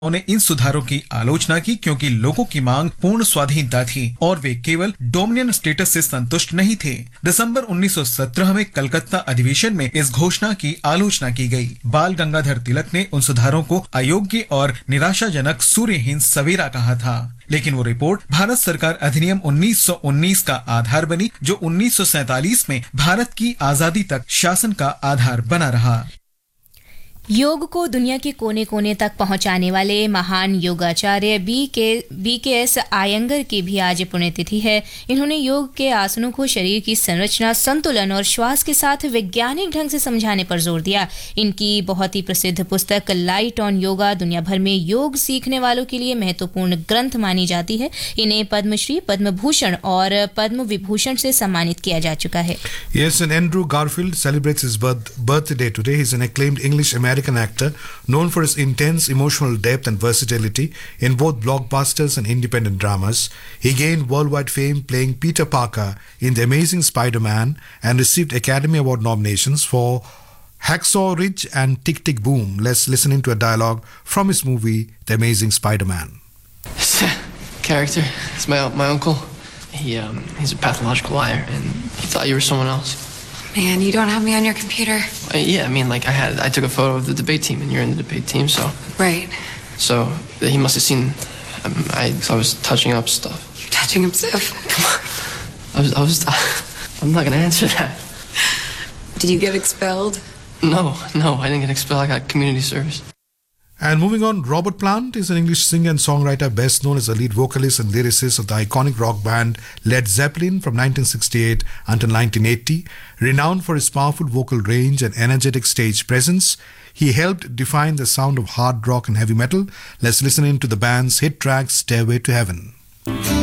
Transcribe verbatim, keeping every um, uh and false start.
उन्होंने इन सुधारों की आलोचना की क्योंकि लोगों की मांग पूर्ण स्वाधीनता थी और वे केवल डोमिनियन स्टेटस से संतुष्ट नहीं थे। दिसंबर उन्नीस सौ सत्रह में कलकत्ता अधिवेशन में इस घोषणा की आलोचना की गई। बाल गंगाधर तिलक ने उन सुधारों को अयोग्य और निराशाजनक सूर्यहीन सवेरा कहा था, लेकिन वो रिपोर्ट भारत सरकार अधिनियम उन्नीस सौ उन्नीस का आधार बनी, जो उन्नीस सौ सैंतालीस में भारत की आजादी तक शासन का आधार बना रहा। योग को दुनिया के कोने कोने तक पहुंचाने वाले महान योगाचार्य बी के बी के एस आयंगर की भी आज पुण्यतिथि है। इन्होंने योग के आसनों को शरीर की संरचना, संतुलन और श्वास के साथ वैज्ञानिक ढंग से समझाने पर जोर दिया। इनकी बहुत ही प्रसिद्ध पुस्तक लाइट ऑन योगा दुनिया भर में योग सीखने वालों के लिए महत्वपूर्ण ग्रंथ मानी जाती है। इन्हें पद्मश्री, पद्म भूषण और पद्म विभूषण से सम्मानित किया जा चुका है। Yes, and Andrew Garfield celebrates his birth, birthday today. He's an acclaimed English American American actor known for his intense emotional depth and versatility in both blockbusters and independent dramas. He gained worldwide fame playing Peter Parker in The Amazing Spider-Man and received Academy Award nominations for Hacksaw Ridge and Tick Tick Boom. Let's listen into a dialogue from his movie The Amazing Spider-Man. Character is my my uncle. He um, he's a pathological liar, and he thought you were someone else. Man, you don't have me on your computer. Uh, yeah, I mean, like, I had, I took a photo of the debate team, and you're in the debate team, so. Right. So, he must have seen, um, I, I was touching up stuff. You're touching up stuff? Come on. I was, I was, I'm not gonna answer that. Did you get expelled? No, no, I didn't get expelled. I got community service. And moving on, Robert Plant is an English singer and songwriter best known as the lead vocalist and lyricist of the iconic rock band Led Zeppelin from nineteen sixty-eight until nineteen eighty. Renowned for his powerful vocal range and energetic stage presence, he helped define the sound of hard rock and heavy metal. Let's listen in to the band's hit track Stairway to Heaven.